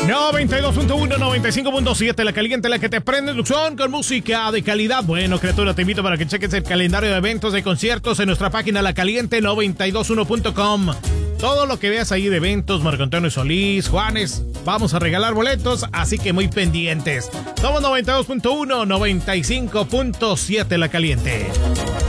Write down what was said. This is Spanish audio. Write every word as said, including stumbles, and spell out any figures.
noventa y dos punto uno, noventa y cinco punto siete, La Caliente, la que te prende Luxón con música de calidad. Bueno, criatura, te invito para que cheques el calendario de eventos de conciertos en nuestra página la caliente noventa y dos uno punto com. Todo lo que veas ahí de eventos, Marco Antonio Solís, Juanes, vamos a regalar boletos, así que muy pendientes. Somos noventa y dos punto uno, noventa y cinco punto siete La Caliente.